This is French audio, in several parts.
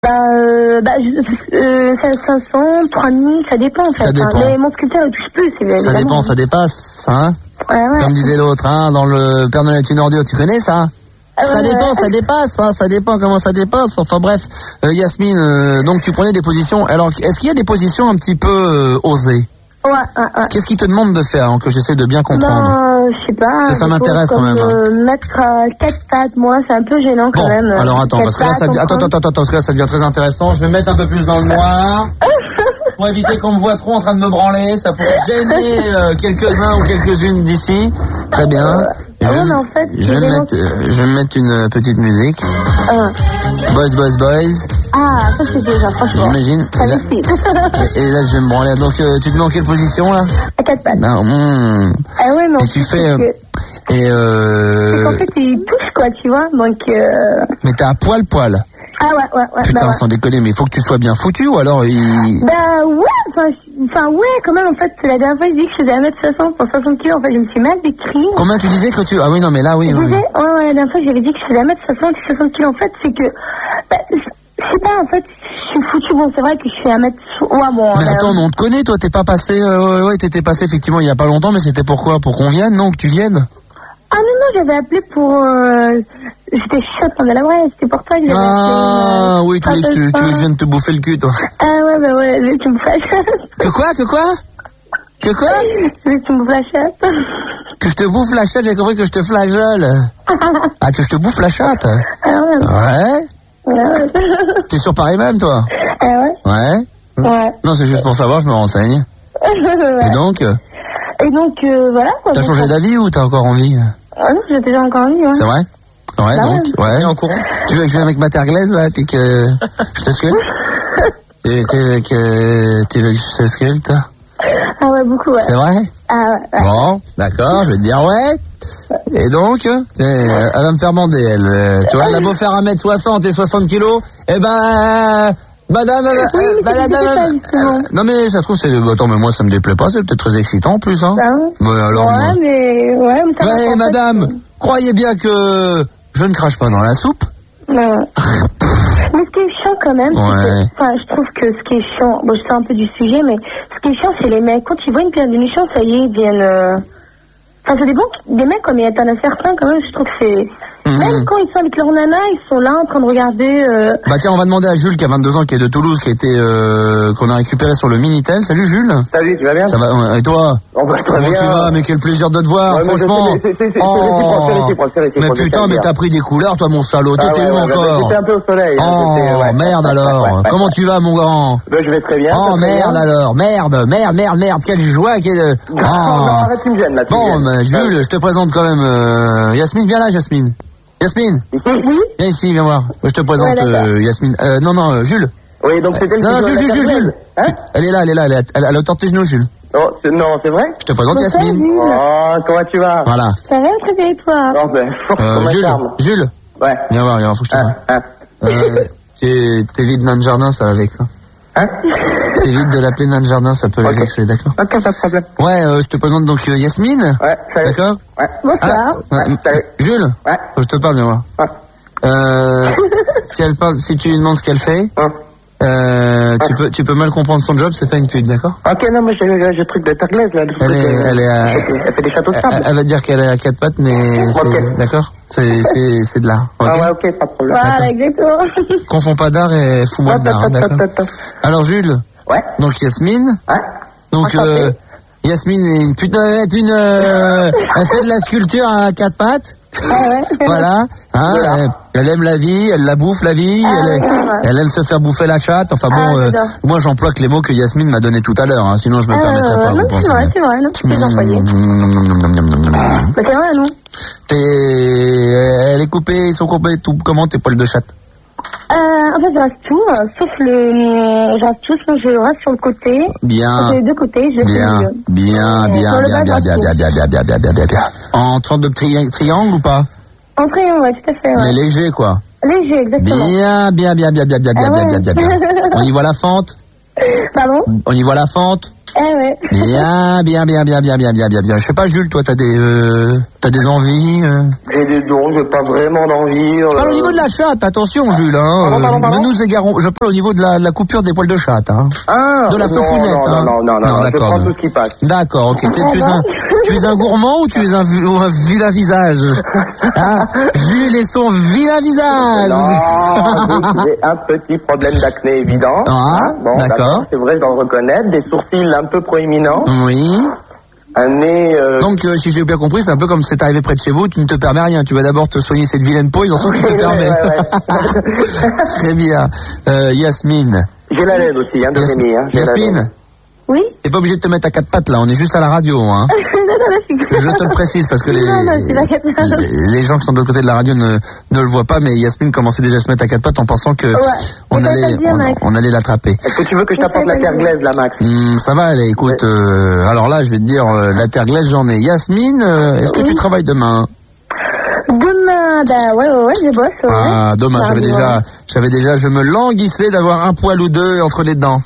500, 3000, ça dépend en fait. Ça dépend. Mais mon sculpteur il touche plus. Ça dépend, ça dépasse, hein. Ouais. Comme disait l'autre, hein, dans le Père Noël est une ordure, tu connais ça? Ça dépend, ça dépasse, hein, ça dépend comment ça dépasse. Enfin bref, Yasmine, donc tu prenais des positions. Alors, est-ce qu'il y a des positions un petit peu osées? Ouais. Qu'est-ce qu'il te demande de faire, hein, que j'essaie de bien comprendre? Je sais pas. Ça m'intéresse quand même. Mettre 4 pattes, moi, c'est un peu gênant quand même. Alors attends, parce que là, parce que là, ça devient très intéressant. Je vais me mettre un peu plus dans le noir. Pour éviter qu'on me voit trop en train de me branler, ça pourrait gêner quelques-uns ou quelques-unes d'ici. Très bien. Je vais me mettre une petite musique. Boys. Ah, ça c'est déjà, franchement. J'imagine. Et là, je vais me branler. Donc, tu te mets en quelle position, là? À 4 pattes. Non, Ah ouais, non. Et tu fais... C'est qu'en fait, il touche, quoi, tu vois, donc... Mais t'es à poil. Ah ouais. Putain, sans déconner, mais il faut que tu sois bien foutu, ou alors il... ouais, quand même, en fait, la dernière fois, je dis que je faisais 1m60 pour 60 kg, en fait, je me suis mal décrit. Combien tu disais que tu... Ah oui, non, mais là, oui. Ouais, la dernière fois, j'avais dit que je faisais 1m60 et 60 kg, en fait, c'est que... je sais pas, en fait, je suis foutu, bon, c'est vrai que je fais 1m... Ouais, bon... Mais attends, mais on te connaît, toi, t'es pas passé... ouais, t'étais passé, effectivement, il y a pas longtemps, mais c'était pourquoi? Pour qu'on vienne, non, que tu viennes? Ah non, j'avais appelé pour... J'étais chiotte pendant la vraie, c'était pour toi que j'avais appelé. Ah oui, tu veux que je vienne te bouffer le cul, toi. Ah ouais, tu me flashes. Que quoi? Je veux que tu me bouffes la chatte. Que je te bouffe la chatte, j'ai compris que je te flagelle. Ah, que je te bouffe la chatte? Ouais. T'es sur Paris même, toi? Ouais. Non, c'est juste pour savoir, je me renseigne. Et donc voilà. Quoi, t'as changé d'avis ou t'as encore envie? Ah non, j'ai déjà encore envie. Ouais. C'est vrai? Ouais, donc, ouais, en courant. Tu veux que je vienne avec ma terre glaise, là, puis que je te sculpte? Tu veux que je te sculpte? Ah ouais, beaucoup, ouais. C'est vrai? Ah ouais. Bon, d'accord, je vais te dire ouais. Et donc, elle va me faire bander, elle. Tu vois, elle a beau faire 1m60 et 60 kilos, madame, non mais ça se trouve c'est... Attends, mais moi ça me déplaît pas, c'est peut-être très excitant en plus, hein. Mais madame, croyez bien que je ne crache pas dans la soupe. Non. Mais ce qui est chiant quand même, je trouve que ce qui est chiant, bon je sors un peu du sujet, mais ce qui est chiant c'est les mecs, quand ils voient une pierre d'émission, ça y est, ils viennent... Enfin, ça dépend des mecs, comme il y en a certains quand même, je trouve que c'est... Même quand ils sont avec leur nana, ils sont là en train de regarder... Bah tiens, on va demander à Jules qui a 22 ans, qui est de Toulouse, qui a été qu'on a récupéré sur le Minitel. Salut Jules. Salut, tu vas bien? Ça va, et toi? Comment tu vas? Mais quel plaisir de te voir, franchement. Mais putain, mais t'as pris des couleurs, toi mon salaud. T'étais où encore? J'étais un peu au soleil. Merde alors. Comment tu vas mon grand? Je vais très bien. Oh merde alors. Merde. Quelle joie. Non, arrête, tu me gênes là. Bon, Jules, je te présente quand même Yasmine. Viens là, Yasmine. Yasmine. Oui. Viens ici, viens voir. Je te présente Yasmine. Non, Jules. Oui, donc c'était le... Non, Jules. Hein? Elle est là, elle est à l'auteur de tes genoux, Jules. Oh, non, c'est vrai? Je te présente Yasmine. Oh, comment tu vas? Voilà. Ça va très bien, toi? Jules. Ouais. Viens voir, faut que je te vois. T'es vide dans le jardin, ça va avec ça. Hein? T'évites de l'appeler Nan Jardin, ça peut la vexer, d'accord? Ok, pas de problème. Ouais, je te présente donc Yasmine. Ouais, salut. D'accord? Ouais. Bonsoir. Jules? Ouais. Je te parle, viens voir. Si elle parle, si tu lui demandes ce qu'elle fait, tu peux mal comprendre son job, c'est pas une pute, d'accord? Ok, non, mais j'ai le truc de terre glaise, là. Elle fait des châteaux de sable. Elle va te dire qu'elle est à 4 pattes, mais c'est, d'accord? C'est de l'art. Ah ouais, ok, pas de problème. Voilà, exactement. Confonds pas d'art et fous-moi de d'art, d'accord? Alors, Jules? Ouais. Donc, Yasmine? Ouais. Donc, Yasmine est une putain, elle fait de la sculpture à 4 pattes. Voilà, hein, elle aime la vie, elle la bouffe la vie, elle aime se faire bouffer la chatte. Enfin bon, moi j'emploie que les mots que Yasmine m'a donné tout à l'heure, hein, sinon je me permettrais pas. Non, c'est vrai, non, tu peux les employer. Mais c'est vrai, non? Elle est coupée, ils sont coupés, tout, comment tes poils de chatte? En fait, je reste tout, sauf je reste tout, sinon je reste sur le côté. Bien. Sur les deux côtés, je bien. En sorte de triangle ou pas? En triangle, ouais, tout à fait, ouais. Mais léger, quoi. Léger, exactement. Bien. On y voit la fente? Pardon? On y voit la fente? Ouais. Bien. Je sais pas, Jules, toi, t'as des T'as des envies J'ai des dons, j'ai pas vraiment d'envie. Je parle au niveau de la chatte, attention Jules. Ne nous égarons. Je parle au niveau de la coupure des poils de chatte. De la feufounette. Non, je prends tout ce qui passe. D'accord, ok. Tu es un gourmand ou tu es un vilain visage Jules et son vilain visage. Non, j'ai un petit problème d'acné évident. Bon, d'accord. C'est vrai, je dois le reconnaître. Des sourcils un peu proéminents. Oui. Un nez... Donc, si j'ai bien compris, c'est un peu comme c'est arrivé près de chez vous, tu ne te permets rien. Tu vas d'abord te soigner cette vilaine peau, ils en sont qui te permet. Très bien. Yasmine. J'ai la laine aussi, de Rémi. Yasmine. Oui. T'es pas obligé de te mettre à quatre pattes là, on est juste à la radio. Je te le précise parce que les gens qui sont de l'autre côté de la radio ne le voient pas, mais Yasmine commençait déjà à se mettre à quatre pattes en pensant que on allait l'attraper. Est-ce que tu veux que je t'apporte la terre glaise là, Max? Ça va aller, écoute, alors là je vais te dire, la terre glaise j'en ai. Yasmine, est-ce que tu travailles demain? Demain, ouais, je bosse. Ah, demain, j'avais déjà, je me languissais d'avoir un poil ou deux entre les dents.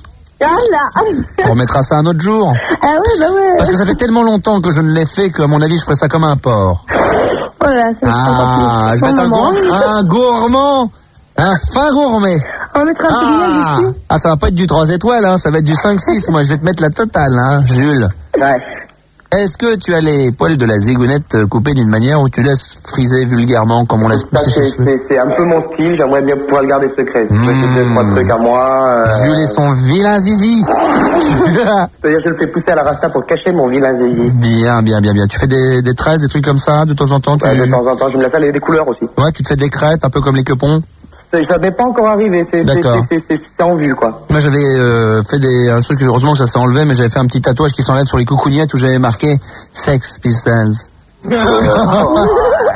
On remettra ça un autre jour. Ah ouais. Parce que ça fait tellement longtemps que je ne l'ai fait qu'à mon avis je ferais ça comme un porc. Voilà, je vais être un gourmand, un fin gourmet. On mettra un peu de dessus. Ça va pas être du 3 étoiles, ça va être du 5-6. Moi je vais te mettre la totale, Jules. Ouais. Est-ce que tu as les poils de la zigounette coupés d'une manière où tu laisses friser vulgairement comme on laisse pousser? C'est un peu mon style, j'aimerais bien pouvoir le garder secret. Je fais 2-3 trucs à moi. Jules et son vilain zizi. C'est-à-dire je le fais pousser à la rasta pour cacher mon vilain zizi. Bien. Tu fais des tresses, des trucs comme ça de temps en temps? De temps en temps, je me la fais des couleurs aussi. Ouais, tu te fais des crêtes un peu comme les quepons? Ça n'est pas encore arrivé, c'est en vue, quoi. Moi, j'avais fait un truc, heureusement que ça s'est enlevé, mais j'avais fait un petit tatouage qui s'enlève sur les coucougnettes où j'avais marqué Sex Pistols. Voilà.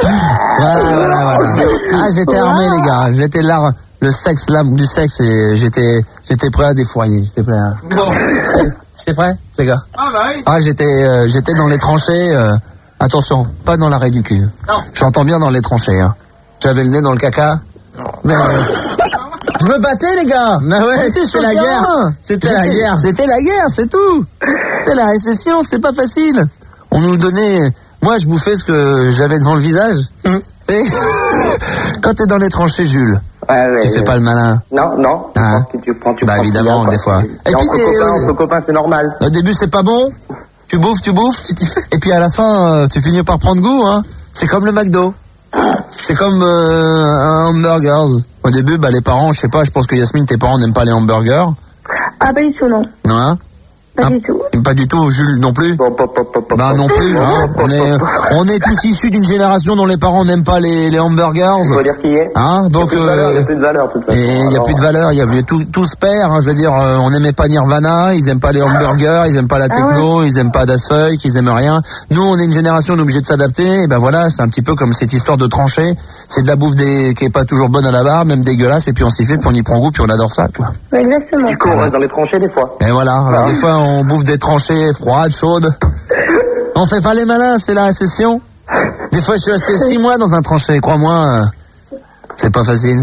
J'étais armé, les gars. J'étais là, le sexe, l'âme du sexe, et j'étais prêt à défoyer. J'étais prêt, les gars? J'étais dans les tranchées, attention, pas dans l'arrêt du cul. Non. J'entends bien dans les tranchées, J'avais le nez dans le caca. Mais je me battais, les gars. Mais ouais, c'était la guerre. C'était la guerre, c'est tout. C'était la récession, c'était pas facile. On nous donnait. Moi, je bouffais ce que j'avais devant le visage. Et quand t'es dans les tranchées, Jules, tu fais pas le malin. Non. Tu prends évidemment, des fois. Et puis entre copains, c'est normal. Au début, c'est pas bon. Tu bouffes. Et puis à la fin, tu finis par prendre goût. C'est comme le McDo. C'est comme un hamburger. Au début, les parents, je sais pas, je pense que Yasmine, tes parents n'aiment pas les hamburgers. Ah, pas du tout, non. Non, Pas du tout. Pas du tout, Jules non plus. Non plus. On est tous issus d'une génération dont les parents n'aiment pas les hamburgers. Il faut dire qui est. Donc il n'y a plus de valeur, toute façon. Il n'y a plus de valeur. Tout se perd. Je veux dire, on n'aimait pas Nirvana, ils n'aiment pas les hamburgers, ils n'aiment pas la techno, ils n'aiment pas Das Funk, ils n'aiment rien. Nous, on est une génération, on est obligé de s'adapter. Et voilà, c'est un petit peu comme cette histoire de tranchée. C'est de la bouffe qui est pas toujours bonne à la barre, même dégueulasse. Et puis on s'y fait, puis on y prend goût, puis on adore ça, quoi. Exactement. Du coup, on reste dans les tranchées des fois. Et voilà. Alors, des fois, on bouffe des tranchées froides, chaudes. On fait pas les malins, c'est la récession. Des fois, je suis resté 6 mois dans un tranché, crois-moi, c'est pas facile.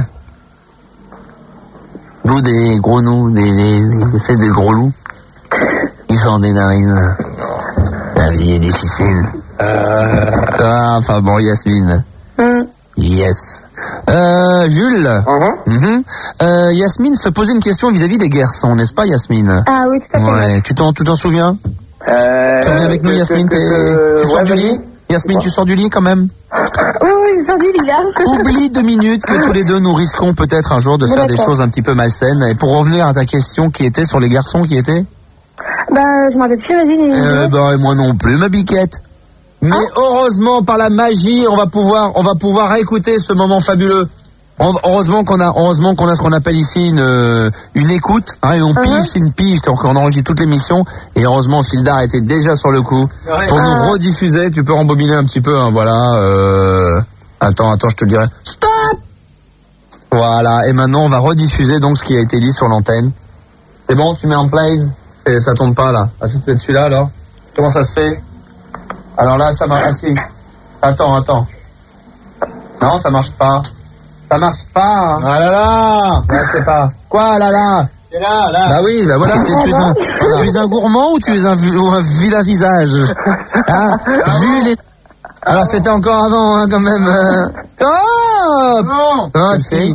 Nous, des gros loups, des gros loups, ils font des narines. La vie est difficile. Enfin bon, Yasmine. Yes. Jules. Yasmine se posait une question vis-à-vis des garçons, n'est-ce pas, Yasmine? Ah oui, tout à fait. Ouais. Tu t'en souviens? Tu reviens avec nous, Yasmine? Tu sors du lit? Yasmine, tu sors du lit quand même? Oui, je sors du lit, là. Oublie 2 minutes que tous les deux nous risquons peut-être un jour de faire des choses un petit peu malsaines. Et pour revenir à ta question qui était sur les garçons, qui était? Je m'en rappelle plus, vas-y. Et moi non plus, ma biquette. Mais heureusement, par la magie, on va pouvoir écouter ce moment fabuleux. Heureusement qu'on a ce qu'on appelle ici une écoute, et on pige, c'est une pige, donc on enregistre toute l'émission, et heureusement Fildar était déjà sur le coup pour nous rediffuser. Tu peux rembobiner un petit peu, voilà. Attends, je te le dirai. Stop. Voilà, et maintenant on va rediffuser donc ce qui a été dit sur l'antenne. C'est bon, tu mets en place, ça tombe pas là. Ah, c'est peut-être celui-là alors. Comment ça se fait? Alors là, ça marche. Ah si. Attends. Non, ça marche pas. Ça marche pas. Ah là là. Ouais, c'est pas. Quoi là? C'est là. Bah oui, bah voilà. Tu es un gourmand ou tu es un vilain visage? Vu les... Alors c'était encore avant, hein, quand même. Oh non. Ah si.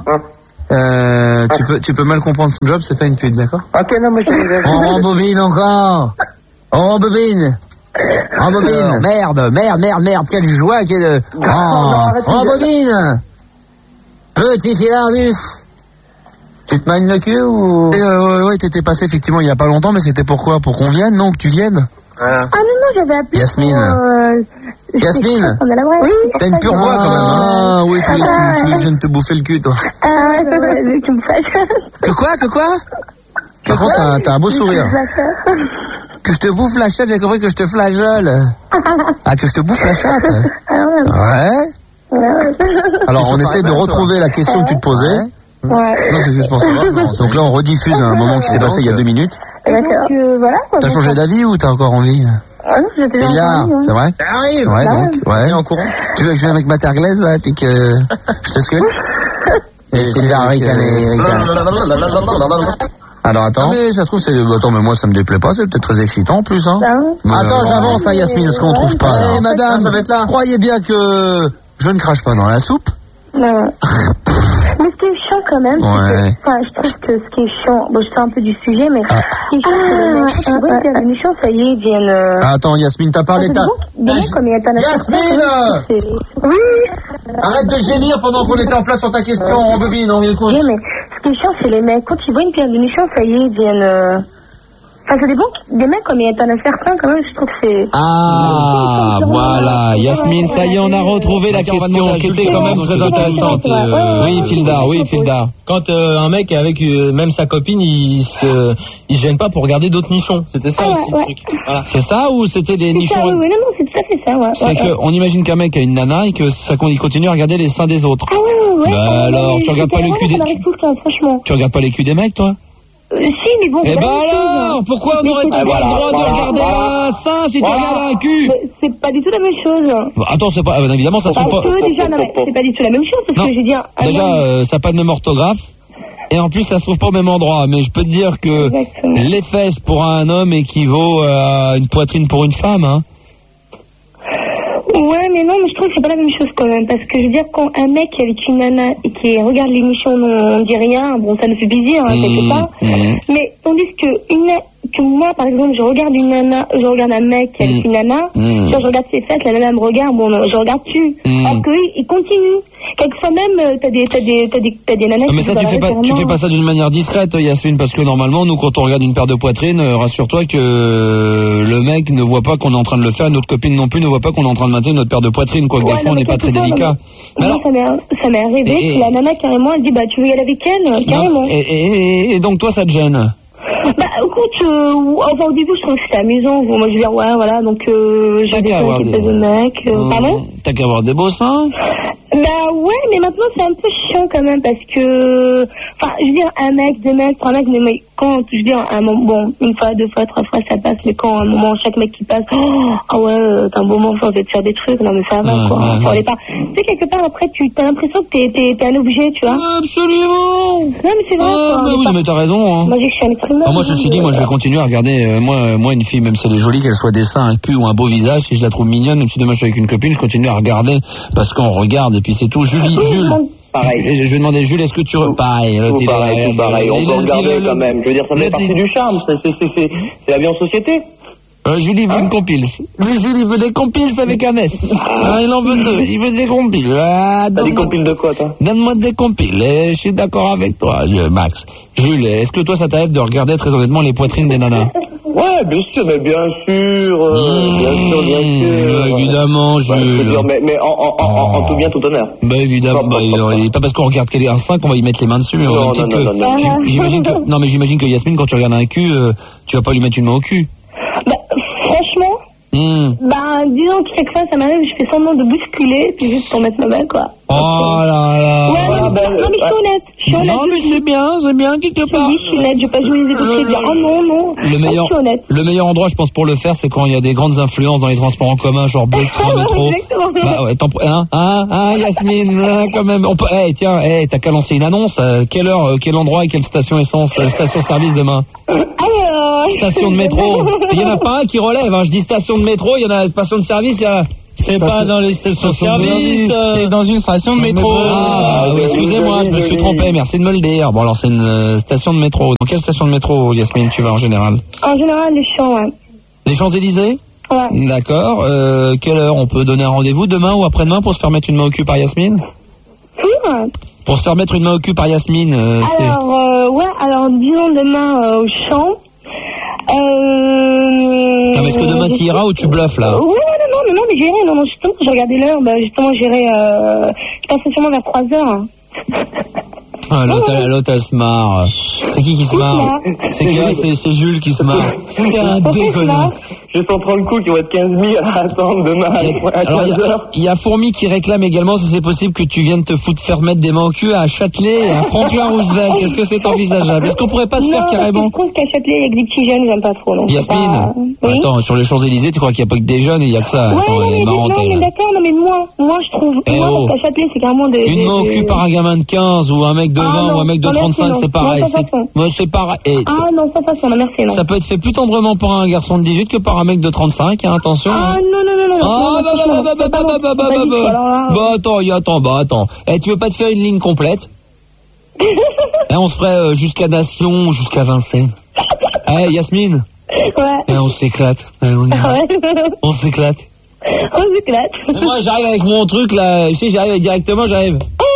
Tu peux mal comprendre son job, c'est pas une pute, d'accord? Ok, non, mais je... On rembobine encore. On rembobine. Rembobine. Merde, quelle joie, quelle... Rembobine. Petit filardus. Tu te magnes le cul ou... Oui, t'étais passé effectivement il y a pas longtemps, mais c'était pourquoi? Pour qu'on vienne, non? Que tu viennes? Ah non, j'avais appelé Yasmine. Yasmine. Oui. T'as une pure voix quand même. Ah oui, tu viens de te bouffer le cul, toi. Tu me fâches. Que quoi? Par contre, t'as un beau sourire. Que je te bouffe la chatte, j'ai compris que je te flageole. Ah, que je te bouffe la chatte? Ouais. Alors, on essaie de retrouver la question que tu te posais. Ouais. Non, c'est juste pour savoir. Donc là, on rediffuse un moment qui s'est passé il y a 2 minutes. D'accord. Voilà. T'as changé d'avis ou t'as encore envie? Ah non, j'étais déjà là, c'est vrai? Ça arrive. Ouais, donc, ouais. En courant. Tu veux que je vienne avec ma terre glaise, là, puis que je te sculpte? Et c'est là, ricane. Alors, attends. Mais ça se trouve, c'est... Attends, mais moi, ça me déplaît pas, c'est peut-être très excitant, en plus, hein. Attends, j'avance, hein, Yasmine, ce qu'on trouve pas, là. Eh, madame, ça va être là. Croyez bien que je ne crache pas dans la soupe. Non. Mais ce qui est chiant quand même, ouais. je trouve que ce qui est chiant, bon, je sors un peu du sujet, mais ce qui est chiant, c'est que les méchants, ça y est, ils viennent... Attends, Yasmine, t'as parlé de ta... Yasmine! Oui! Arrête de gémir pendant qu'on était en place sur ta question, on bobine, on vient de oui, mais ce qui est chiant, c'est les mecs, quand ils voient une pierre de méchant, ça y est, ils viennent... Enfin, c'est des mecs, comme il y a un certain, quand même, je trouve que c'est... Ah, voilà, Yasmine, ça y est, on a retrouvé la question qui était quand même très intéressante. Oui, Fildar. Quand un mec est avec même sa copine, il se gêne pas pour regarder d'autres nichons. C'était ça aussi le truc. Voilà. C'est ça ou c'était des nichons? Oui, non, c'est tout à fait ça, ouais. C'est qu'on imagine qu'un mec a une nana et que ça il continue à regarder les seins des autres. Ah ouais. Bah alors, tu regardes pas le cul des... Tu regardes pas les culs des mecs, toi? Si, mais bon... Eh ben alors, pourquoi on aurait pas le droit de regarder un sein si tu regardes un cul? C'est pas du tout la même chose. Bon, attends, c'est pas... évidemment, ça se trouve pas... Déjà, non, mais c'est pas du tout la même chose, parce que je veux dire... Déjà, ça n'a pas le même orthographe. Et en plus, ça se trouve pas au même endroit. Mais je peux te dire que les fesses pour un homme équivaut à une poitrine pour une femme, hein. Ouais, mais non, mais je trouve que c'est pas la même chose quand même. Parce que je veux dire, quand un mec est avec une nana et qui regarde l'émission, on dit rien, bon, ça nous fait plaisir, hein, quelque part. Mais tandis que moi, par exemple, je regarde une nana, je regarde un mec avec une nana, je regarde ses fesses, la nana me regarde, bon, je regarde dessus. Alors qu'il continue. Quelquefois même, t'as des nanas qui... Mais ça, tu fais pas ça d'une manière discrète, Yasmine, parce que normalement, nous, quand on regarde une paire de poitrines, rassure-toi que le mec ne voit pas qu'on est en train de le faire, notre copine non plus ne voit pas qu'on est en train de maintenir notre paire de poitrine, quoi. Des fois, on n'est pas très délicat. Mais alors, ça m'est arrivé, la nana, carrément, elle dit, bah, tu veux y aller avec elle? Carrément. Et donc, toi, ça te gêne? Bah, écoute, enfin, au début, je trouvais que c'était amusant. Moi, je veux dire, ouais, voilà, donc, j'ai des seins qui plaisent aux mecs. Pardon? T'as qu'à avoir des beaux seins? Bah, ouais, mais maintenant, c'est un peu chiant quand même, parce que, enfin, je veux dire, un mec, deux mecs, trois mecs, mais quand, je veux dire, un moment, bon, une fois, deux fois, trois fois, ça passe, mais quand, à un moment, chaque mec qui passe, ah ouais, t'as un beau moment, faut te faire des trucs, non, mais ça va, quoi. Faut aller pas. Tu sais, quelque part, après, t'as l'impression que t'es un objet, tu vois. Absolument! Non, mais c'est vrai, quoi. Mais oui, mais t'as raison, hein. Moi, je suis un être humain. Moi, ceci dit, moi, je vais continuer à regarder, moi, une fille, même si elle est jolie, qu'elle soit des seins, un cul ou un beau visage, si je la trouve mignonne, même si demain je suis avec une copine, je continue à regarder, parce qu'on regarde, et puis c'est tout. Jules. Pareil. Je vais demander, Jules, est-ce que tu... Pareil. Tout pareil. On peut regarder quand même. Je veux dire, ça fait partie du charme. C'est la vie en société. Julie veut une compile. Julie veut des compiles avec un S. Il en veut 2. Il veut des compiles. T'as des compiles de quoi, toi? Donne-moi des compiles. Je suis d'accord avec toi, Max. Jules, est-ce que toi, ça t'arrive de regarder très honnêtement les poitrines des nanas? Ouais, bien sûr, mais bien sûr. Évidemment, Jules. Mais en tout bien, tout honneur. Bah évidemment, pas parce qu'on regarde un sein qu'on va y mettre les mains dessus. Non. J'imagine que Yasmine, quand tu regardes un cul, tu vas pas lui mettre une main au cul. Bah, franchement, disons que chaque fois ça m'arrive, je fais semblant de bousculer, puis juste pour mettre ma main, quoi. Oh là là. Ouais, non, mais je suis honnête. Non, mais c'est bien, quelque part. Oui, je suis honnête, je vais pas jouer les épaules, dire, oh non. Le meilleur endroit, je pense, pour le faire, c'est quand il y a des grandes influences dans les transports en commun, genre bus, train, métro. Exactement. Bah ouais, Yasmine, quand même. On peut, t'as qu'à lancer une annonce. Quelle heure, quel endroit et quelle station essence, station-service demain? Alors. Station de métro. Il y en a pas un qui relève, hein. Je dis station de métro, il y en a station de service, il C'est pas dans les stations-service, c'est dans une station de métro. Ah, oui, excusez-moi, je me suis trompé, merci de me le dire. Bon, alors c'est une station de métro. Dans quelle station de métro, Yasmine, tu vas en général? En général, les Champs, ouais. Les Champs-Élysées? Ouais. D'accord. Quelle heure on peut donner un rendez-vous? Demain ou après-demain pour se faire mettre une main au cul par Yasmine? Ouais. Pour se faire mettre une main au cul par Yasmine, c'est... Alors disons demain au Champ. Non, mais est-ce que demain tu iras ou tu bluffes là? Oui, non, mais j'irai, non, justement, j'ai regardé l'heure, justement, j'irai, je pense sûrement vers 3h. Ah, l'autre, elle se marre. C'est qui se marre? C'est qui? C'est Jules qui se marre. T'es un déconnant. Je sens trop le coup qu'il va être 15 000 à attendre demain à 15h. Il y a Fourmi qui réclame également si c'est possible que tu viennes te faire mettre des mains au cul à Châtelet et à Franklin-Roosevelt. Est-ce que c'est envisageable? Est-ce qu'on pourrait pas se faire carrément? Je trouve qu'à Châtelet, il y a que des petits jeunes, j'aime pas trop. Donc Yasmine, oui. Attends, sur les Champs-Élysées, tu crois qu'il n'y a pas que des jeunes et il y a que ça? Ouais, attends, non, mais d'accord, non, mais moi, je trouve. Moi, parce qu'à Châtelet, c'est carrément des... Une main au cul par un gamin de 15 ou un mec de 20 ou un mec de 35, c'est pareil. C'est pareil. Ah non, ça façon, non, merci, non. Ça peut être fait plus tendrement par un garçon de 18 que par un mec de 35. Attention. Ah non. Attends. Eh, tu veux pas te faire une ligne complète? Eh, on se ferait jusqu'à Nation, jusqu'à Vincennes. Eh, Yasmine. Ouais. Eh, on s'éclate. On s'éclate. Moi, j'arrive avec mon truc là. Ici, j'arrive directement, j'arrive.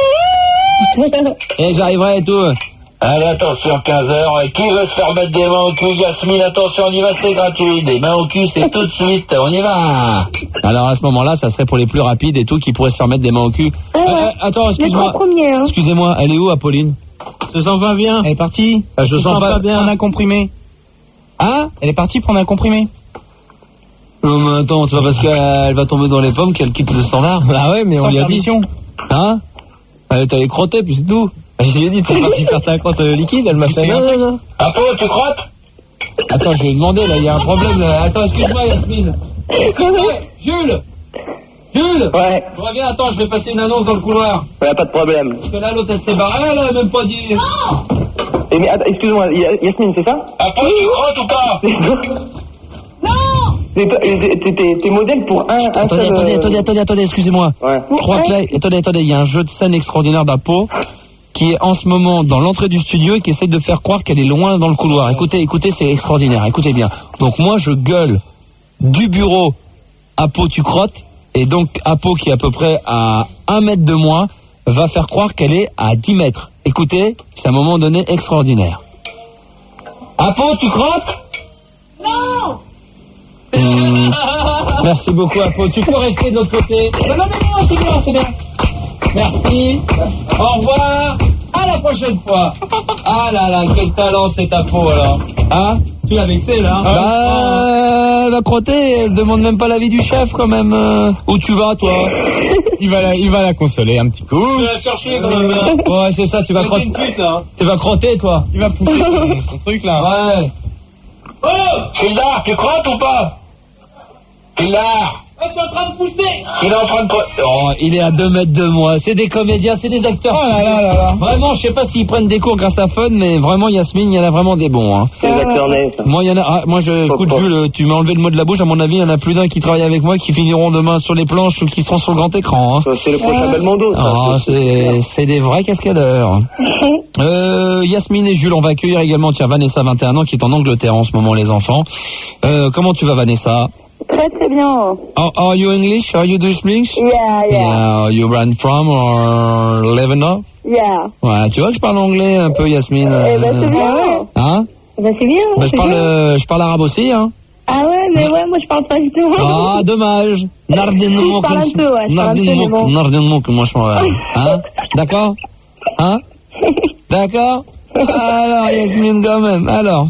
Et j'arriverai et tout. Allez, attention, 15h. Qui veut se faire mettre des mains au cul? Yasmine, attention, on y va, c'est gratuit. Des mains au cul, c'est tout de suite. On y va. Alors, à ce moment-là, ça serait pour les plus rapides et tout qui pourraient se faire mettre des mains au cul. Attends, excuse-moi. Excusez-moi, elle est où, Apolline? Je sens pas bien. Elle est partie. Je sens pas bien. Prendre un comprimé. Hein? Elle est partie prendre un comprimé. Non, mais attends, c'est pas parce qu'elle va tomber dans les pommes qu'elle quitte le standard. Ah ouais, mais on lui a dit. Hein? Elle est allée crotter, puis c'est tout. J'ai dit, t'es parti faire ta crotte liquide, elle m'a fait non. Attends, tu crottes? Attends, je vais demander, là, il y a un problème. Attends, excuse-moi, Yasmine. Jules! Ouais. Je reviens, attends, je vais passer une annonce dans le couloir. Ouais, pas de problème. Parce que là, l'autre, elle s'est barrée, elle a même pas dit. Non! Mais attends, excuse-moi, Yasmine, c'est ça? Attends, tu crottes ou pas? Non! T'es modèle pour un... Attendez, excusez-moi. Ouais. Je crois que là, attendez, il y a un jeu de scène extraordinaire d'Apo qui est en ce moment dans l'entrée du studio et qui essaie de faire croire qu'elle est loin dans le couloir. Écoutez, c'est extraordinaire, écoutez bien. Donc moi, je gueule du bureau, Apo, tu crottes, et donc Apo, qui est à peu près à 1 mètre de moi, va faire croire qu'elle est à 10 mètres. Écoutez, c'est à un moment donné extraordinaire. Apo, tu crottes? Non! Merci beaucoup, Apo. Tu peux rester de l'autre côté. Non, c'est bien. Merci. Au revoir. À la prochaine fois. Ah là, quel talent cet Apo alors. Hein? Tu l'as vexé là? Elle va crotter. Elle demande même pas l'avis du chef quand même. Où tu vas toi? Il va la consoler un petit coup. Tu vas la chercher quand même. Ouais, c'est ça. Tu vas crotter. Tu vas crotter toi. Il va pousser son truc là. Ouais. Oh, Hildar, tu crottes ou pas? Hildar. Je suis en train de pousser. Il est en train de... Oh, il est à 2 mètres de moi. C'est des comédiens, c'est des acteurs. Oh là. Vraiment, je sais pas s'ils prennent des cours grâce à Fun, mais vraiment, Yasmine, il y en a vraiment des bons. Hein. C'est des acteurs nés, ça. Moi, il y en a... écoute, Jules, tu m'as enlevé le mot de la bouche. À mon avis, il y en a plus d'un qui travaille avec moi qui finiront demain sur les planches ou qui seront sur le grand écran. Hein. C'est le prochain Belmondo, ça. Ah, c'est des vrais cascadeurs. Yasmine et Jules, on va accueillir également, Vanessa, 21 ans, qui est en Angleterre en ce moment, les enfants. Comment tu vas, Vanessa? Très bien. Are you English? Are you do English? Yeah. You ran from or Lebanon? Yeah. Ouais, tu vois que je parle anglais un peu, Yasmine. C'est bien. Hein? C'est bien. Je parle arabe aussi, hein. Ah ouais, mais ouais, moi je parle pas du tout. Ah, dommage. Je parle un peu, ouais. Nardinmouk, moi je parle. Hein? D'accord? Hein? D'accord? Alors, Yasmine, quand même. Alors.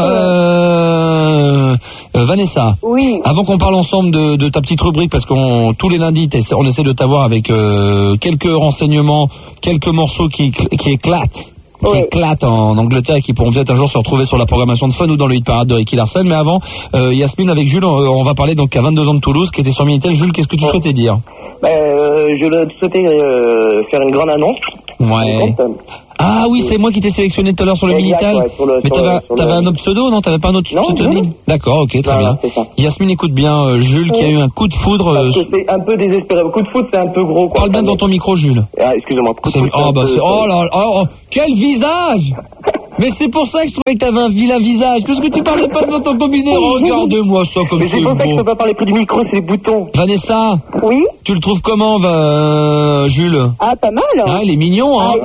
Vanessa, oui. Avant qu'on parle ensemble de ta petite rubrique, parce qu'on tous les lundis on essaie de t'avoir avec quelques renseignements, quelques morceaux qui éclatent. Qui éclatent en Angleterre et qui pourront peut-être un jour se retrouver sur la programmation de Fun ou dans le hit parade de Ricky Larson. Mais avant, Yasmine, avec Jules, on va parler donc à 22 ans de Toulouse, qui était sur Minitel. Jules, qu'est-ce que tu souhaitais dire? Je souhaitais faire une grande annonce. Ouais. Ah oui, c'est moi qui t'ai sélectionné tout à l'heure sur le Minitel. Ouais, mais t'avais un autre pseudo, non? T'avais pas un autre pseudonyme? Non. D'accord, ok, très bien. Yasmine, écoute bien Jules qui a eu un coup de foudre. C'est un peu désespéré. Coup de foudre, c'est un peu gros, quoi. Parle bien dans ton micro, Jules. Ah, excusez-moi. Oh là là, oh, quel visage! Mais c'est pour ça que je trouvais que t'avais un vilain visage. Parce que tu parlais pas devant ton combiné. Regarde-moi ça comme c'est beau. C'est pour ça que je peux pas parler près du micro, c'est les boutons. Vanessa. Oui. Tu le trouves comment, Jules? Ah, pas mal. Ah, il est mignon, hein.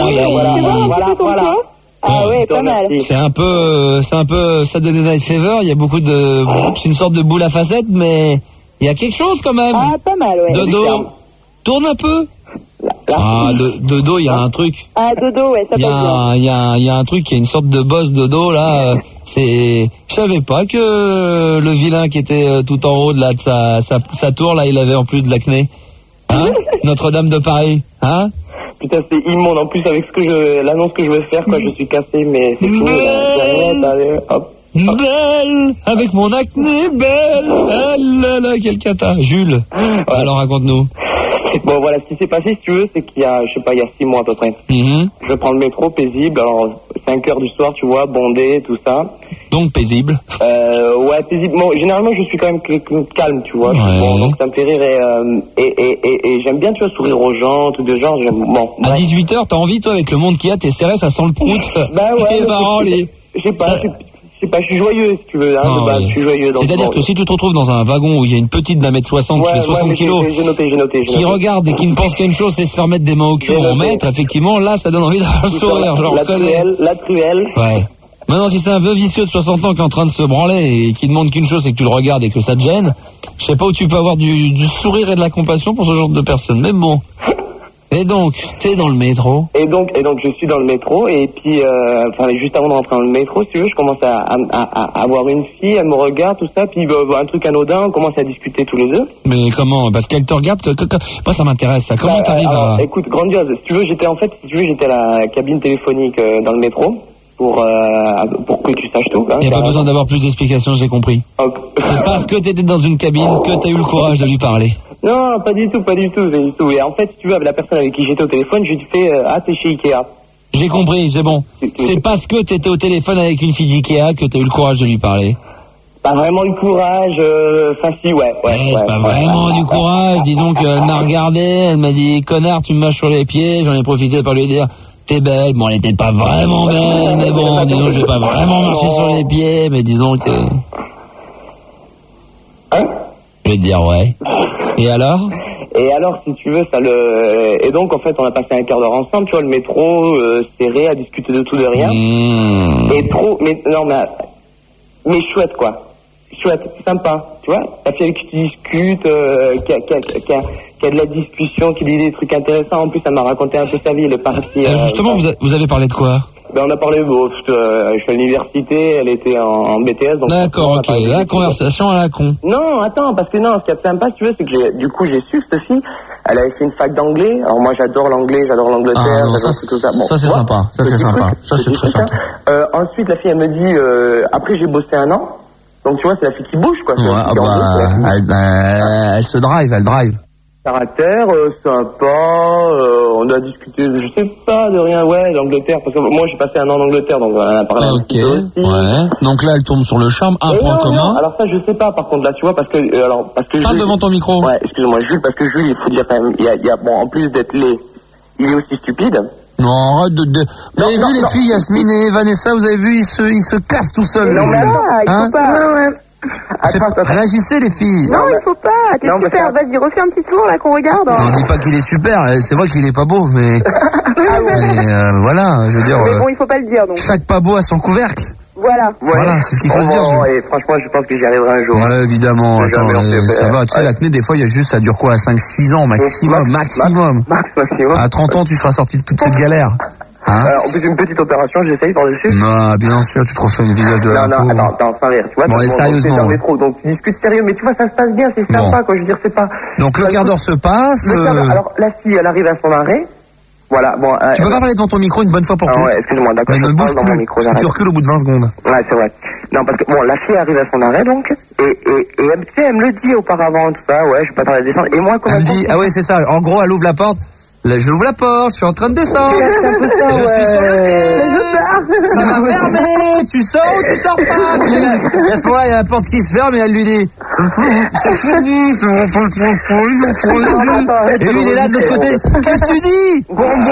Voilà. Ah ouais, pas mal. C'est un peu Saturday Night Fever. Il y a beaucoup de, c'est une sorte de boule à facettes, mais il y a quelque chose quand même. Ah, pas mal, ouais. Dodo. Tourne un peu. Ah, Dodo, il y a un truc. Ah, Dodo, ouais, ça passe bien. Il y a un truc, il y a une sorte de boss Dodo, là. Je savais pas que le vilain qui était tout en haut de sa tour, là, il avait en plus de l'acné. Hein? Notre-Dame de Paris. Hein? Putain, c'est immonde. En plus, avec l'annonce que je vais faire, quoi, je suis cassé, mais c'est fini. Allez, hop. Belle, avec mon acné, belle. Ah là là, quel cata. Jules, alors raconte-nous. Bon, voilà, ce qui s'est passé, si tu veux, c'est qu'il y a, je sais pas, il y a 6 mois à peu près. Je prends le métro paisible, alors 5h du soir, tu vois, bondé, tout ça. Donc paisible. Ouais, paisible. Bon, généralement, je suis quand même calme, tu vois. Ouais. Bon, donc ça me fait rire et j'aime bien, tu vois, sourire aux gens, tout de genre. Bon. À 18h, t'as envie, toi, avec le monde qu'il y a, t'es serré, ça sent le prout. Bah ouais. C'est marrant, je sais pas. Je suis joyeux, si tu veux. Hein, je suis joyeux. C'est-à-dire que si tu te retrouves dans un wagon où il y a une petite d'1m60 qui fait 60 kilos, qui regarde et qui ne pense qu'à une chose, c'est se faire mettre des mains au cul en maître, effectivement, là, ça donne envie d'avoir le sourire. La truelle. Ouais. Maintenant, si c'est un vieux vicieux de 60 ans qui est en train de se branler et qui demande qu'une chose, c'est que tu le regardes et que ça te gêne, je sais pas où tu peux avoir du sourire et de la compassion pour ce genre de personnes. Mais bon. Et donc, t'es dans le métro. Et donc, je suis dans le métro, et puis, juste avant de rentrer dans le métro, si tu veux, je commence à voir une fille, elle me regarde, tout ça, puis un truc anodin, on commence à discuter tous les deux. Mais comment? Parce qu'elle te regarde, moi ça m'intéresse, ça. Comment t'arrives à... Écoute, grandiose. Si tu veux, j'étais à la cabine téléphonique dans le métro, pour que tu saches tout. Hein, il n'y a pas besoin d'avoir plus d'explications, j'ai compris. Okay. C'est parce que t'étais dans une cabine que t'as eu le courage de lui parler. Non, pas du tout. Et en fait, si tu veux, avec la personne avec qui j'étais au téléphone, je lui ai fait t'es chez Ikea. J'ai compris, c'est bon. C'est parce que t'étais au téléphone avec une fille d'Ikea que t'as eu le courage de lui parler. Pas vraiment du courage, ouais. C'est pas vraiment du courage, disons qu'elle m'a regardé, elle m'a dit, connard, tu me marches sur les pieds, j'en ai profité pour lui dire, t'es belle. Bon, elle était pas vraiment belle, mais bon, disons, je vais pas vraiment marcher sur les pieds, mais disons que... Hein? Je vais te dire, ouais. Et alors, si tu veux, et donc, en fait, on a passé un quart d'heure ensemble, tu vois, le métro, serré, à discuter de tout, de rien. Mais chouette, quoi. Chouette, sympa, tu vois. La fille avec qui tu discutes, qui a de la discussion, qui dit des trucs intéressants. En plus, elle m'a raconté un peu sa vie, elle est partie... justement, vous avez parlé de quoi? On a parlé, je suis à l'université, elle était en BTS. Donc d'accord, ok, la conversation à la con. Non, attends, parce que non, ce qui est sympa, si tu veux, c'est que j'ai su cette fille, elle avait fait une fac d'anglais. Alors moi, j'adore l'anglais, j'adore l'Angleterre, j'adore tout ça. Bon, ça c'est sympa, ça c'est sympa, ça c'est très sympa. Ensuite, la fille, elle me dit, après j'ai bossé 1 an, donc tu vois, c'est la fille qui bouge, quoi. Elle se drive, elle drive. Caractère, sympa, on a discuté, je sais pas de rien, l'Angleterre, parce que moi j'ai passé 1 an en Angleterre, donc on a parlé un petit peu aussi. Ouais. Donc là elle tombe sur le charme, un point commun. Non, alors ça je sais pas, par contre là tu vois, parce que Parle devant ton micro. Ouais, excuse-moi Jules, parce que Jules, il faut dire quand même, il y a bon, en plus d'être laid, il est aussi stupide. Non, arrête de... Vous avez vu les filles, Yasmine et Vanessa, vous avez vu, ils se cassent tout seuls. Non mais il faut pas... Réagissez les filles. Non, il faut pas. T'es super. Vas-y, refais un petit tour là qu'on regarde. On dit pas qu'il est super. C'est vrai qu'il est pas beau, mais voilà, je veux dire. Mais bon, il faut pas le dire donc. Chaque pas beau a son couvercle. Voilà, c'est ce qu'il faut se dire. Et franchement, je pense que j'y arriverai un jour. Ouais, évidemment. Attends, ça va. Tu sais, l'acné, des fois, il y a juste, ça dure quoi, 5-6 ans maximum. Maximum. À 30 ans, tu seras sorti de toute cette galère. Hein? En plus, une petite opération, j'essaye par-dessus. Non, bien sûr, tu te refais une visage de la peau. Non, attends, sans rire, tu vois. Bon, et sérieusement. Dans le métro, donc tu discutes sérieux, mais tu vois, ça se passe bien, c'est sympa, quoi. Je veux dire, c'est pas... Donc le quart d'heure se passe. Alors, la fille, elle arrive à son arrêt. Voilà, bon... tu peux pas parler devant ton micro une bonne fois pour toutes. Ouais, excuse-moi, d'accord. Mais ne bouge plus, parce que tu recules au bout de 20 secondes. Ouais, c'est vrai. Non, parce que, bon, la fille arrive à son arrêt, donc, et elle me le dit auparavant, tout ça, ouais, je vais pas tarder à descendre. Et moi, elle me dit, ah ouais, c'est ça, en gros, elle ouvre la porte. Là, j'ouvre la porte, je suis en train de descendre. Je suis sur le quai. Ça va fermer. Tu sors ou tu sors pas? Puis à ce moment-là, il y a la porte qui se ferme et elle lui dit c'est fini. Et lui, il est là de l'autre côté. Qu'est-ce que tu dis?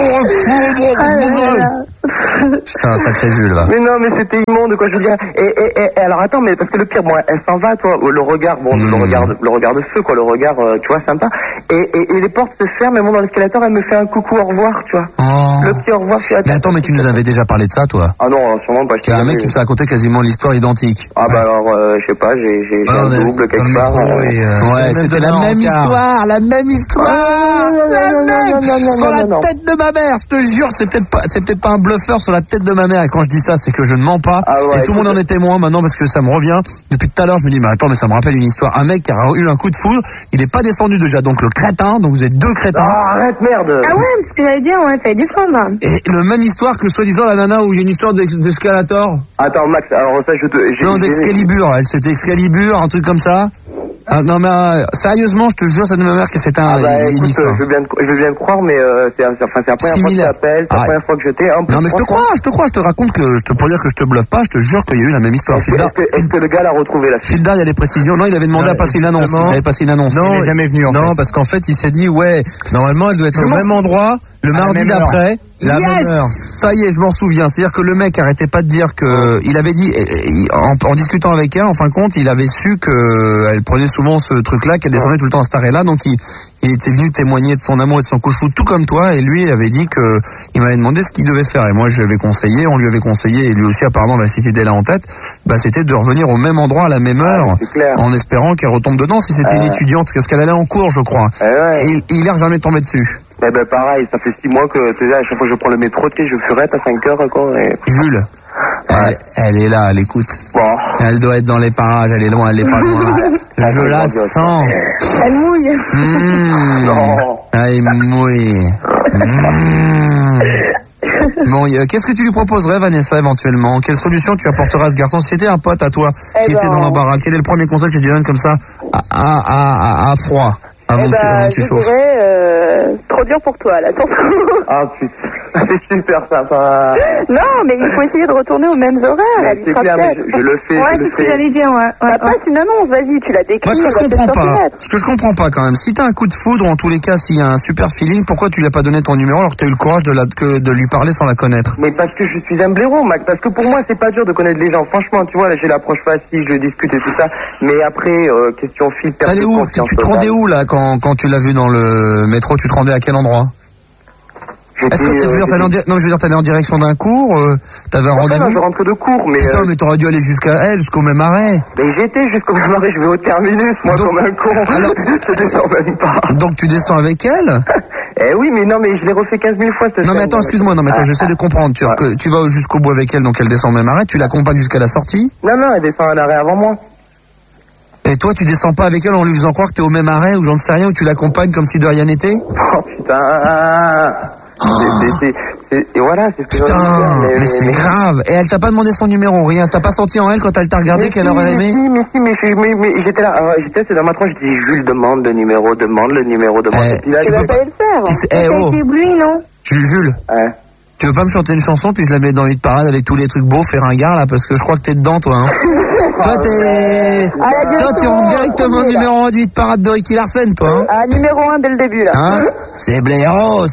Putain, sacré Jules, va. Mais non, mais c'était immonde, quoi, je veux dire. Et alors, attends, mais parce que le pire, bon, elle s'en va, toi, le regard, bon, le regard de feu, quoi, le regard, tu vois, sympa. Et les portes se ferment, et monte dans l'escalator, elle me fait un coucou, au revoir, tu vois. Oh. Le petit au revoir, tu vois. Mais attends, mais tu nous avais déjà parlé de ça, toi? Ah non, sûrement pas. Il y a un mec qui me s'est raconté quasiment l'histoire identique. Ah bah alors, je sais pas, j'ai un double quelque part. Ouais, c'était la même histoire, la même histoire. Sur la tête de ma mère, je te jure, c'est peut-être pas un bluffeur sur la tête de ma mère. Et quand je dis ça, c'est que je ne mens pas. Ah ouais, et tout le monde en est témoin maintenant parce que ça me revient. Depuis tout à l'heure, je me dis, mais attends, mais ça me rappelle une histoire. Un mec qui a eu un coup de foudre, il est pas descendu déjà, donc le crétin, donc vous êtes deux crétins. Ah, arrête, merde. Ah ouais, parce que j'allais dire, ouais, fallait descendre. Et le même histoire que soi-disant la nana où il y a une histoire d'escalator. Attends, Max, alors ça, Non, d'Excalibur, elle, c'était Excalibur, un truc comme ça. Ah, non mais sérieusement, je te jure, ça de ma mère que c'est une histoire. Je veux bien te croire, mais c'est la première fois que tu appelles, c'est la première fois que je t'ai. Non mais je te crois, je te raconte pour dire que je te bluffe pas, je te jure qu'il y a eu la même histoire. Est-ce que le gars l'a retrouvé là? Fildar, il y a des précisions. Non, il avait demandé à passer une annonce. Il avait passé une annonce. Non, il n'est jamais venu en fait. Non, parce qu'en fait, il s'est dit, ouais, normalement, elle doit être au même endroit, le mardi d'après. La même heure. Ça y est, je m'en souviens. C'est-à-dire que le mec arrêtait pas de dire que il avait dit en discutant avec elle, en fin de compte, il avait su que elle prenait souvent ce truc-là, qu'elle descendait tout le temps à cette arrêt-là, donc il était venu témoigner de son amour et de son coup de foudre, tout comme toi, et lui avait dit que il m'avait demandé ce qu'il devait faire, et moi je lui avais conseillé, on lui avait conseillé, et lui aussi apparemment avait cette idée-là en tête, c'était de revenir au même endroit à la même heure, en espérant qu'elle retombe dedans si c'était une étudiante, parce qu'elle allait en cours, je crois. Et il est jamais tombé dessus. Eh ben pareil, ça fait 6 mois que tu sais, à chaque fois que je prends le métro, tu sais, je furette à 5 heures quoi. Et... Jules, elle est là, elle écoute. Bon. Elle doit être dans les parages, elle est loin, elle est pas loin. Je la sens. Elle mouille. Non. Elle mouille. Bon, qu'est-ce que tu lui proposerais, Vanessa, éventuellement? Quelle solution tu apporteras à ce garçon? Si c'était un pote à toi qui était dans l'embarras, quel est le premier conseil que tu lui donnes comme ça à froid? Je dirais trop dur pour toi, là, surtout. Ah putain, c'est super sympa. Non, mais il faut essayer de retourner aux mêmes horaires. C'est clair, mais je le fais. Ouais, c'est ce que j'allais dire, ouais. Passe une annonce, vas-y, tu la décris. Moi, ce que je comprends pas quand même, si t'as un coup de foudre, en tous les cas, s'il y a un super feeling, pourquoi tu lui as pas donné ton numéro alors que t'as eu le courage de lui parler sans la connaître? Mais parce que je suis un blaireau, Max. Parce que pour moi, c'est pas dur de connaître les gens. Franchement, tu vois, là, j'ai l'approche facile, je discute et tout ça. Mais après, question fil, t'allais où? Tu te rendais où, là, quand tu l'as vu dans le métro, tu te rendais à quel endroit? Est-ce que je veux dire, t'allais en direction d'un cours, t'avais un rendez-vous? Non, je rentre de cours, mais. Putain, mais t'aurais dû aller jusqu'à elle, jusqu'au même arrêt. Mais j'étais jusqu'au même arrêt, je vais au terminus, moi, comme un con. Alors, je descends même pas. Donc tu descends avec elle? Eh oui, mais non, mais je l'ai refait 15 000 fois, cette Non, mais attends, excuse-moi, j'essaie de comprendre. Tu vas jusqu'au bout avec elle, donc elle descend au même arrêt, tu l'accompagnes jusqu'à la sortie? Non, elle descend à l'arrêt avant moi. Et toi, tu descends pas avec elle en lui faisant croire que t'es au même arrêt ou j'en sais rien, ou tu l'accompagnes comme si de rien n'était? Oh putain. Et voilà, c'est ce que putain, mais c'est grave. Et elle t'a pas demandé son numéro, rien. T'as pas senti en elle quand elle t'a regardé qu'elle aurait aimé? Mais j'étais là, c'est dans ma tranche, je dis Jules, demande le numéro. Tu vas pas le faire. T'as été ébloui, non? Jules. Tu veux pas me chanter une chanson puis je la mets dans Hit Parade avec tous les trucs beaux, faire un gars là, parce que je crois que t'es dedans, toi, hein. Toi, tu rentres directement numéro 1 du Hit Parade de Ricky Larsen, toi, hein. Ah, numéro 1 dès le début, là. Hein? C'est blaireau.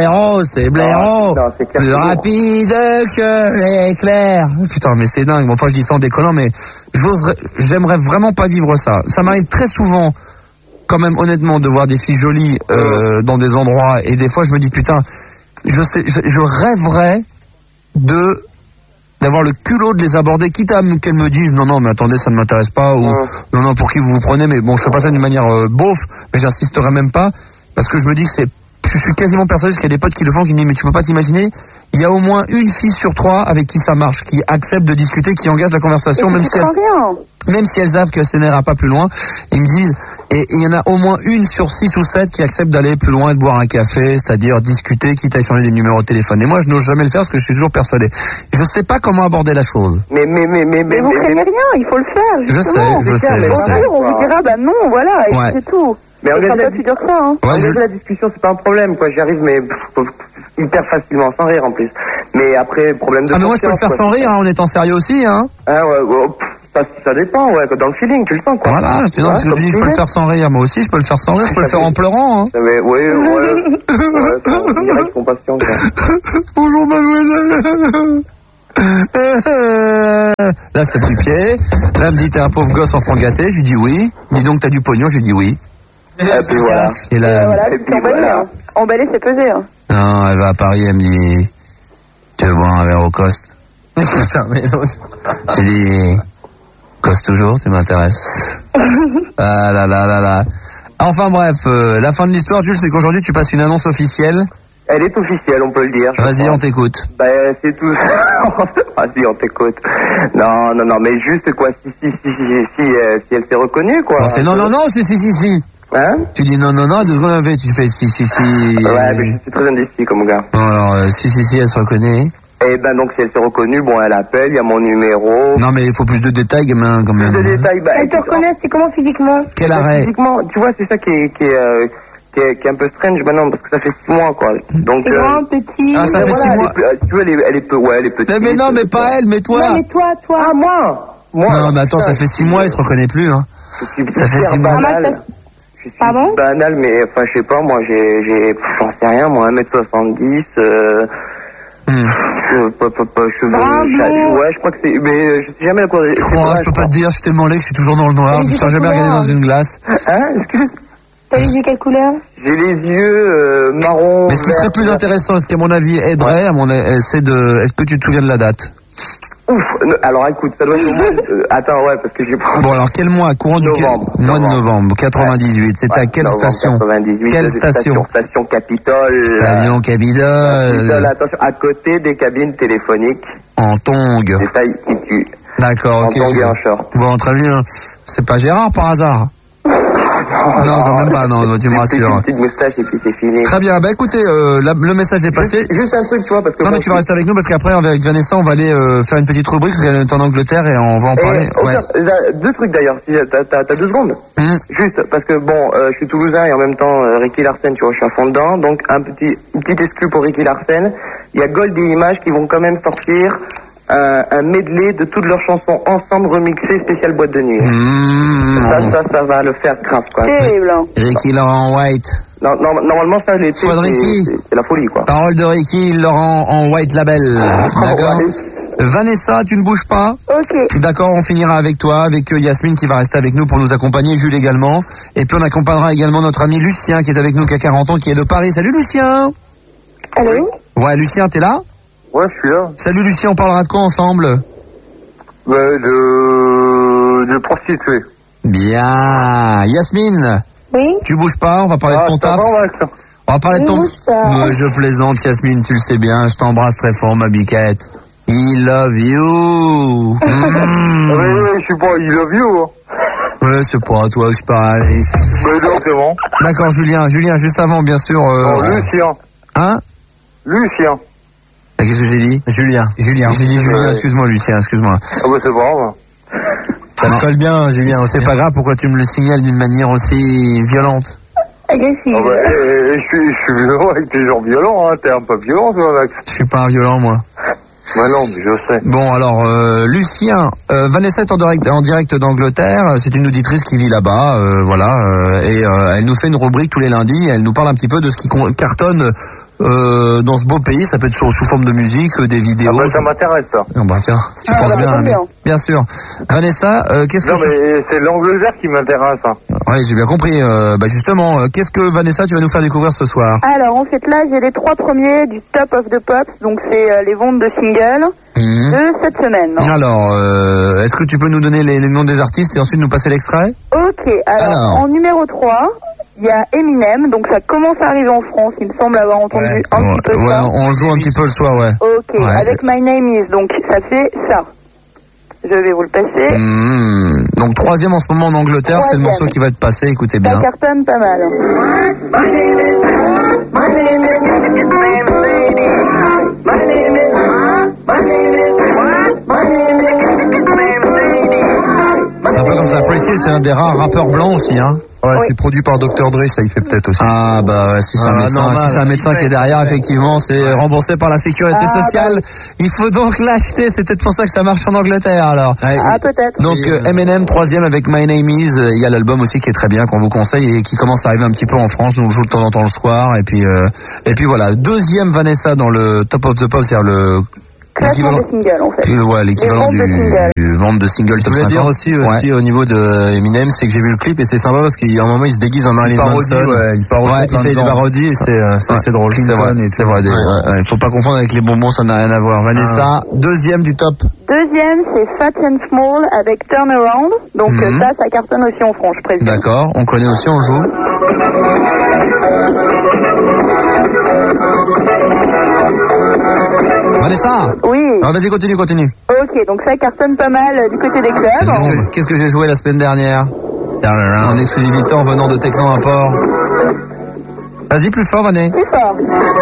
Plus rapide que l'éclair. Putain, mais c'est dingue. Bon, enfin, je dis ça en déconnant, mais j'aimerais vraiment pas vivre ça. Ça m'arrive très souvent, quand même, honnêtement, de voir des filles jolies, dans des endroits, et des fois, je me dis, putain, je rêverais d'avoir le culot de les aborder, quitte à qu'elles me disent non mais attendez, ça ne m'intéresse pas, ou non pour qui vous vous prenez, mais bon, je fais pas ça d'une manière beauf, mais j'insisterai même pas, parce que je me dis que je suis quasiment persuadé qu'il y a des potes qui le font, qui me disent mais tu peux pas t'imaginer, il y a au moins une fille sur 3 avec qui ça marche, qui accepte de discuter, qui engage la conversation, même si elles savent que ça n'ira pas plus loin. Ils me disent, et il y en a au moins une sur 6 ou 7 qui accepte d'aller plus loin et de boire un café, c'est-à-dire discuter, quitte à échanger des numéros de téléphone. Et moi, je n'ose jamais le faire parce que je suis toujours persuadé. Je sais pas comment aborder la chose. Mais vous craignez rien, il faut le faire, justement. Je sais. On vous dira, non, voilà, et c'est tout. Mais c'est pas plus dur que ça, hein. Engager la discussion, c'est pas un problème, quoi. J'y arrive, mais hyper facilement, sans rire en plus. Mais après, problème de. Ah, mais moi je peux le faire sans rire, hein, en étant sérieux aussi, hein. Ah ouais, ça dépend, ouais, dans le feeling, tu le sens, quoi. Voilà, tu dis, je peux le faire sans rire, moi aussi, je peux le faire sans rire, je peux le faire en pleurant, hein. Mais, ouais, direct compassion, quoi. Bonjour, mademoiselle. Là, je tape du pied. Là, elle me dit, t'es un pauvre gosse enfant gâté. Je lui dis oui. Dis donc, t'as du pognon. Je lui dis oui. Et puis voilà. Et là, Emballer, c'est peser, hein. Non, elle va à Paris, elle me dit, tu veux boire un verre au Coste? Putain, mais l'autre. J'ai dit, Coste toujours, tu m'intéresses. Ah là là là là. Enfin bref, la fin de l'histoire, Jules, c'est qu'aujourd'hui, tu passes une annonce officielle. Elle est officielle, on peut le dire. Vas-y, on t'écoute. C'est tout. Vas-y, on t'écoute. Non, mais juste quoi, si elle s'est reconnue, quoi. Non, c'est si. Hein? Tu dis non, 2 secondes, tu fais si. Ouais, mais je suis très indécis comme gars. Bon, alors, si, elle se reconnaît. Eh ben, donc, si elle s'est reconnue, bon, elle appelle, il y a mon numéro. Non, mais il faut plus de détails, gamin, quand même. Plus de détails, Elle te reconnaît, c'est comment physiquement? Quel arrêt? Physiquement, tu vois, c'est ça qui est un peu strange maintenant, parce que ça fait 6 mois, quoi. Donc, grand, petit. Ah, ça fait 6 mois. Tu vois, elle est petite. Mais non, mais pas elle, mais toi. Non, mais toi. Ah, moi. Non, mais attends, ça fait 6 mois, elle se reconnaît plus, hein. Ça fait 6 mois. Je suis banal, mais enfin, je sais pas, moi, j'en sais rien, moi, 1m70, je crois que c'est, mais je sais jamais à quoi. Je peux pas te dire, je suis tellement laid que je suis toujours dans le noir, je me suis jamais regardé dans une glace. Hein? Excuse? T'as les yeux quelle couleur? J'ai les yeux, marron. Mais ce qui serait plus intéressant, ce qui à mon avis aiderait, est-ce que tu te souviens de la date? Ouf, alors écoute, ça doit être au moins... attends, ouais, parce que j'ai pas... Bon, alors quel mois? Courant du mois de novembre, 98. C'était à quelle station? 98. Quelle station? Station Capitole. Station Capitole. Attention, à côté des cabines téléphoniques. En tongue. Détail qui tue. D'accord, ok. En tongue et en short. Bon, très bien. C'est pas Gérard par hasard? Non, quand même pas, non, tu me rassures. Une petite moustache et puis c'est fini. Très bien, bah écoutez, le message est passé. Juste un truc, tu vois, parce que... Non, mais tu vas rester avec nous parce qu'après, avec Vanessa, on va aller faire une petite rubrique, parce qu'elle est en Angleterre et on va en parler. Ouais. 2 trucs d'ailleurs, si t'as 2 secondes. Juste, parce que bon, je suis toulousain et en même temps, Ricky Larsen, tu vois, je suis à fond dedans. Donc, une petite exclu pour Ricky Larsen. Il y a Gold et Images qui vont quand même sortir un medley de toutes leurs chansons ensemble remixées spécial boîte de nuit. Ça va le faire grave, quoi. Terrible. Ricky Laurent White. Non, normalement, ça, l'été, c'est la folie, quoi. Parole de Ricky Laurent en White Label. D'accord. Ouais. Vanessa, tu ne bouges pas. Ok. D'accord, on finira avec toi, avec Yasmine qui va rester avec nous pour nous accompagner, Jules également. Et puis on accompagnera également notre ami Lucien qui est avec nous, qui a 40 ans, qui est de Paris. Salut Lucien. Allô? Ouais, Lucien, t'es là? Ouais, je suis là. Salut Lucien, on parlera de quoi ensemble? De prostituée. Bien. Yasmine. Oui? Tu bouges pas, on va parler de ton taf. On va parler de ton... Je plaisante Yasmine, tu le sais bien, je t'embrasse très fort ma biquette. I love you. Oui, je suis pas I love you. Ouais, c'est pas à toi que je parle. Mais non, c'est bon. D'accord, Julien, juste avant, bien sûr. Lucien. Hein? Lucien. Qu'est-ce que j'ai dit? Julien. J'ai dit Julien, excuse-moi Lucien, excuse-moi. Ah bah c'est grave. Ça me colle bien, Julien. C'est pas grave, pourquoi tu me le signales d'une manière aussi violente? Agressive. Ah bah, je suis violent avec des gens violents, hein. T'es un peu violent, toi, Max. Je suis pas un violent, moi. Bah non, mais je sais. Bon, alors, Lucien, Vanessa est en direct d'Angleterre. C'est une auditrice qui vit là-bas, et elle nous fait une rubrique tous les lundis. Elle nous parle un petit peu de ce qui cartonne dans ce beau pays. Ça peut être sous forme de musique, des vidéos. Ah bah, ça m'intéresse, ça. Ah bah tiens, tu penses bien. Bien sûr. Vanessa, qu'est-ce que... Non, mais c'est l'Angleterre qui m'intéresse, hein. Oui, j'ai bien compris. Justement, qu'est-ce que Vanessa, tu vas nous faire découvrir ce soir? Alors, en fait, là, j'ai les 3 premiers du Top of the Pops. Donc, c'est les ventes de singles de cette semaine. Alors, est-ce que tu peux nous donner les noms des artistes et ensuite nous passer l'extrait? Ok, alors, en numéro 3... il y a Eminem, donc ça commence à arriver en France, il me semble avoir entendu un petit peu ça. On joue un petit peu le soir, ouais. Ok, avec My Name Is, donc ça fait ça. Je vais vous le passer. Donc 3e en ce moment en Angleterre, c'est le morceau qui va être passé, écoutez bien. Ça cartonne pas mal. C'est un peu comme ça, Prissy, c'est un des rares rappeurs blancs aussi, hein. Ouais, c'est produit par Dr. Dre, ça il fait peut-être aussi. Ah bah si c'est un médecin qui est derrière, effectivement, c'est remboursé par la sécurité sociale. Il faut donc l'acheter, c'est peut-être pour ça que ça marche en Angleterre alors. Peut-être. Donc Eminem 3e avec My Name Is, il y a l'album aussi qui est très bien, qu'on vous conseille et qui commence à arriver un petit peu en France, nous on le joue de temps en temps le soir et puis voilà, 2e Vanessa dans le Top of the Pop, c'est-à-dire le classement des singles en fait. Ouais, l'équivalent du vente de singles. Je voulais dire aussi au niveau de Eminem, c'est que j'ai vu le clip et c'est sympa parce qu'il y a un moment il se déguise en Marilyn Manson. Il fait des parodies et c'est drôle. C'est vrai. Il faut pas confondre avec les bonbons, ça n'a rien à voir. Vanessa, 2e du top. 2e, c'est Fat and Small avec Turnaround. Donc ça cartonne aussi en France, je présume. D'accord, on connaît aussi, on joue. Vanessa. Oui. Vas-y, continue. Ok, donc ça cartonne pas mal du côté des clubs. Qu'est-ce que j'ai joué la semaine dernière en exclusivité en venant de Techno Import. Vas-y, plus fort, Vané. Plus fort.